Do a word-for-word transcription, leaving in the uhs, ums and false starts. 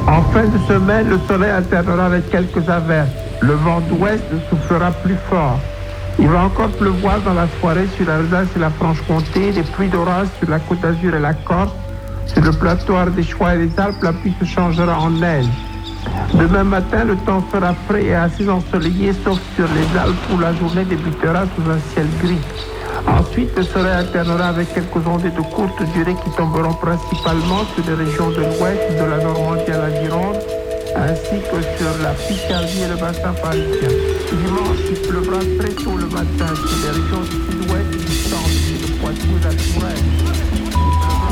En fin de semaine, le soleil alternera avec quelques averses. Le vent d'ouest soufflera plus fort. Il va encore pleuvoir dans la soirée sur l'Alsace et la Franche-Comté, des pluies d'orage sur la Côte d'Azur et la Corse. Sur le plateau ardéchois et les Alpes, la pluie se changera en neige. Demain matin, le temps sera frais et assez ensoleillé, sauf sur les Alpes où la journée débutera sous un ciel gris. Ensuite, le soleil alternera avec quelques ondées de courte durée qui tomberont principalement sur les régions de l'ouest, de la Normandie à la Gironde, ainsi que sur la Picardie et le bassin parisien. Dimanche, il pleuvra très tôt le matin sur les régions du sud-ouest, du centre, de Poitou et la Touraine.